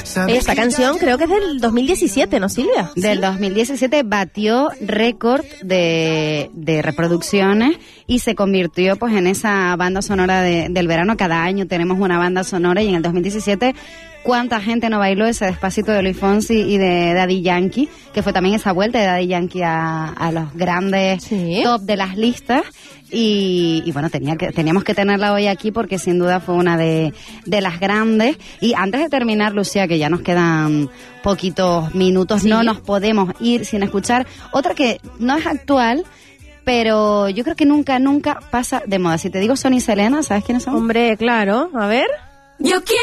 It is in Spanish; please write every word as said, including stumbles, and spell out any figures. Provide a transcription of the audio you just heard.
Esta canción creo que es del dos mil diecisiete, ¿no, Silvia? Del dos mil diecisiete batió récord de, de reproducciones y se convirtió pues en esa banda sonora de, del verano. Cada año tenemos una banda sonora y en el dos mil diecisiete ¿cuánta gente no bailó ese Despacito de Luis Fonsi y de Daddy Yankee? Que fue también esa vuelta de Daddy Yankee a, a los grandes ¿Sí? top de las listas. Y, y bueno, tenía que, teníamos que tenerla hoy aquí porque sin duda fue una de, de las grandes. Y antes de terminar, Lucía, que ya nos quedan poquitos minutos, ¿Sí? no nos podemos ir sin escuchar otra que no es actual, pero yo creo que nunca, nunca pasa de moda. Si te digo Son y Selena, ¿sabes quiénes son? Hombre, claro, a ver. Yo quiero